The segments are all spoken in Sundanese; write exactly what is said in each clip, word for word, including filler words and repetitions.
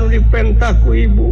dipentaku ibu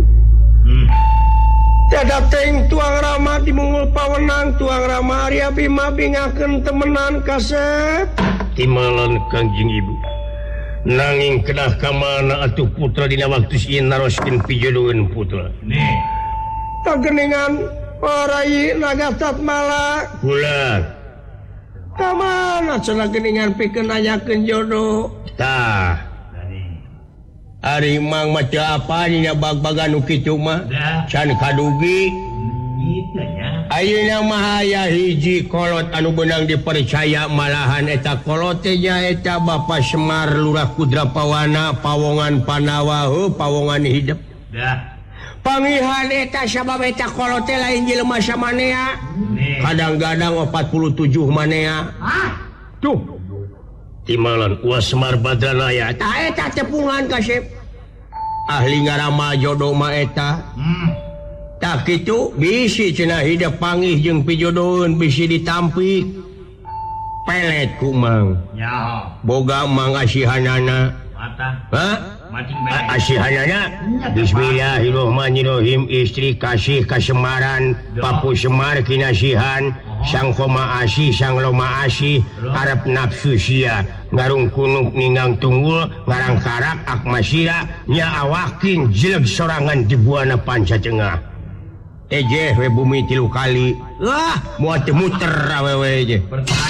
dateng tuang Rama di Mungul Pawenang tuang Rama Arya Bima bingakeun temenan kasep timalan Kangjeng Ibu nanging kedah ka mana atuh putra dina waktu sieun naroskeun pijodohan putra nih tageningan Rai Naga Tatmala kula ka mana cenah geuningan pikeun nanyakeun jodoh tah Ari mang maca apa dina bag-bagan nu kitu mah can kadugi ayeuna mah aya hiji kolot anu beunang dipercaya malahan eta kolot teh nya eta Bapa Semar Lurah Kudrapawana Pawongan Panawa heuh pawongan hidup dah pangihan eta sabab eta kolot teh lain jelema samanea kadang-kadang empat puluh tujuh manea tuh timalan uas Semar Badranaya tah eta tepungan kasep ahli ngarama jodoh mah eta hmm. tak kitu bisi cenah hidup pangih jeung pijodohan bisi ditampi pelet ku mang ya boga mang asihanana ha asihanana bismillahirrahmanirrahim istri kasih kasemaran papu Semar kinasihan sang koma asih sang loma asih harap nafsu sia ngarung kunuk ningang tunggul ngarang karak akmasira nya awakin jeleg sorangan di buana panca tengah ejeh we bumi tilu kali wah moal teu muter awewe je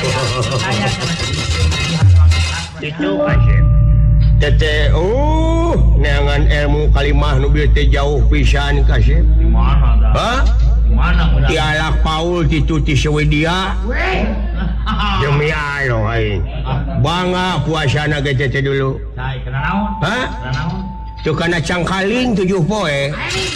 itu kasih tete uh neangan ilmu kalimah nu bieu teh jauh pisan kasih di mana dah ha di mana udah ti alak Paul kitu ti Swedia demi ayo aing bangga puasana ge teh dulu sai kana naon ha kana naon teu kana cangkaling tujuh poe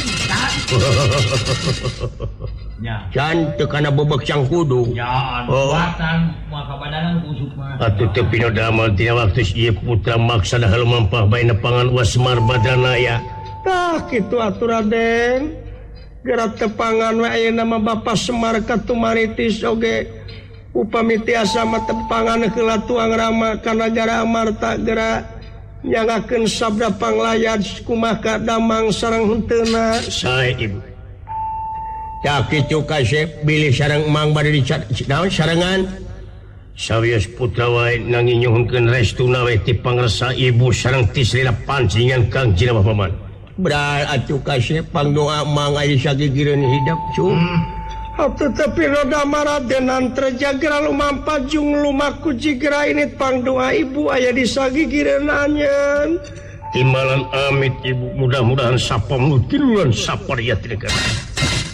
nya can teu kana bebek cangkudu nya buatan maka badanan busuk mah atuh teu pinodamel tina waktu ieu putra maksana hal mampah bae nepangan Semar Badranaya tah kitu atuh Raden gerak tepangan we ayeuna mah Bapa Semar katumaritis oge upami tiasa mah tepangan heula tuang Rama ka nagara Amarta geura nyangakeun sabda panglayat kumaha damang sareng heuteuna sae ibu tak kitu kasep bilih sareng mang bade dicat naon sarengan sawios putra wae nanging nyuhunkeun restuna we ti pangresa ibu sareng ti Srila pancingan Kang Jina Paman beral atuh kasep pangdoa mang aya sagigireun hidup cum atuh tapi roda maradenan terjagra lumampa jung lumaku jigra ini pangdoa ibu aya di sagigireun anyeun timalan amit ibu mudah-mudahan sapam nu tiluan sapariat negara